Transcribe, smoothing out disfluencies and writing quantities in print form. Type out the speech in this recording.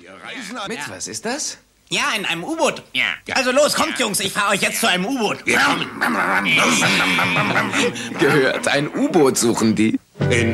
Mit was ist das? Ja, in einem U-Boot. Ja. Also los, kommt Jungs, ich fahre euch jetzt zu einem U-Boot. Gehört, ein U-Boot suchen die.